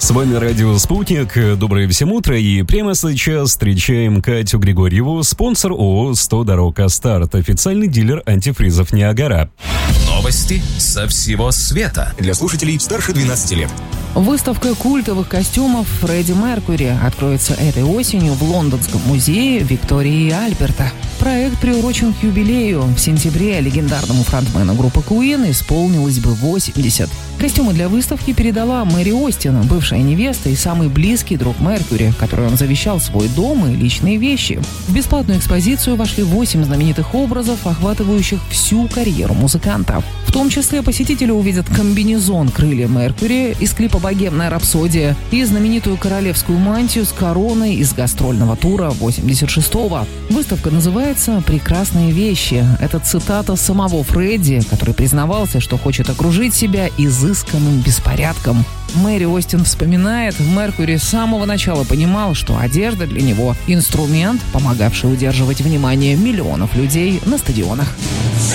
С вами радио «Спутник». Доброе всем утро. И прямо сейчас встречаем Катю Григорьеву, спонсор ООО «100 дорог Астарт», официальный дилер антифризов «Ниагара». Новости со всего света. Для слушателей старше 12 лет. Выставка культовых костюмов Фредди Меркьюри откроется этой осенью в Лондонском музее Виктории и Альберта. Проект приурочен к юбилею. В сентябре легендарному фронтмену группы Queen исполнилось бы 80. Костюмы для выставки передала Мэри Остин, бывшая невеста и самый близкий друг Меркьюри, которой он завещал свой дом и личные вещи. В бесплатную экспозицию вошли 8 знаменитых образов, охватывающих всю карьеру музыканта. В том числе посетители увидят комбинезон «Крылья Меркьюри» из клипа «Богемная рапсодия» и знаменитую королевскую мантию с короной из гастрольного тура 86-го. Выставка называется «Прекрасные вещи». Это цитата самого Фредди, который признавался, что хочет окружить себя изысканным беспорядком. Мэри Остин вспоминает, Меркьюри с самого начала понимал, что одежда для него – инструмент, помогавший удерживать внимание миллионов людей на стадионах.